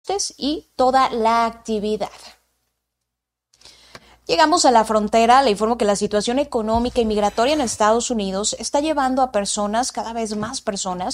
ajustes y toda la actividad. Llegamos a la frontera. Le informo que la situación económica y migratoria en Estados Unidos está llevando a personas, cada vez más personas,